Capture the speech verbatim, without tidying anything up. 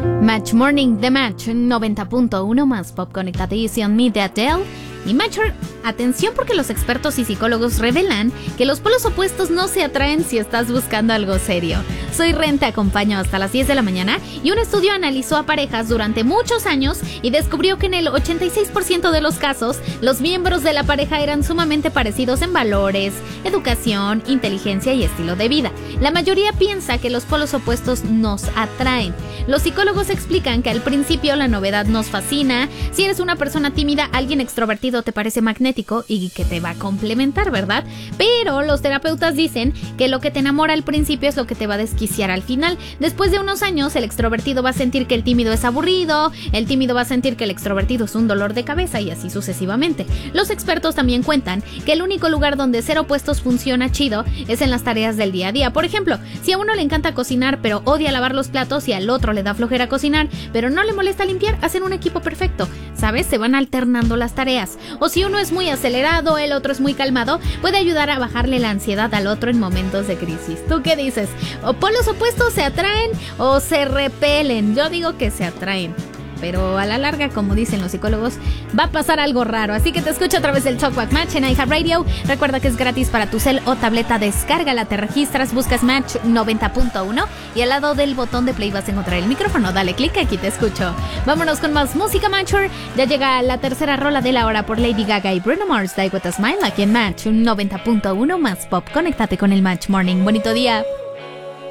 Match Morning, The Match noventa punto uno más Pop Conectate Easy on Me de Adele. Y Matcher, atención porque los expertos y psicólogos revelan que los polos opuestos no se atraen si estás buscando algo serio. Soy Ren, te acompaño hasta las diez de la mañana y un estudio analizó a parejas durante muchos años y descubrió que en el ochenta y seis por ciento de los casos, los miembros de la pareja eran sumamente parecidos en valores, educación, inteligencia y estilo de vida. La mayoría piensa que los polos opuestos nos atraen. Los psicólogos explican que al principio la novedad nos fascina. Si eres una persona tímida, alguien extrovertido te parece magnético y que te va a complementar, ¿verdad? Pero los terapeutas dicen que lo que te enamora al principio es lo que te va a desquiciar al final. Después de unos años, el extrovertido va a sentir que el tímido es aburrido, el tímido va a sentir que el extrovertido es un dolor de cabeza y así sucesivamente. Los expertos también cuentan que el único lugar donde ser opuestos funciona chido es en las tareas del día a día. Por ejemplo, si a uno le encanta cocinar pero odia lavar los platos y al otro le da flojera cocinar pero no le molesta limpiar, hacen un equipo perfecto, ¿sabes? Se van alternando las tareas. O si uno es muy acelerado, el otro es muy calmado, puede ayudar a bajarle la ansiedad al otro en momentos de crisis. ¿Tú qué dices? ¿O polos opuestos se atraen o se repelen? Yo digo que se atraen, pero a la larga, como dicen los psicólogos, va a pasar algo raro. Así que te escucho a través del Talkback Match en iHeartRadio. Recuerda que es gratis para tu cel o tableta. Descárgala, te registras, buscas Match noventa punto uno y al lado del botón de play vas a encontrar el micrófono. Dale clic, aquí te escucho. Vámonos con más música, Matcher. Ya llega la tercera rola de la hora por Lady Gaga y Bruno Mars, Die With A Smile, aquí en Match noventa punto uno más Pop. Conéctate con el Match Morning. Bonito día.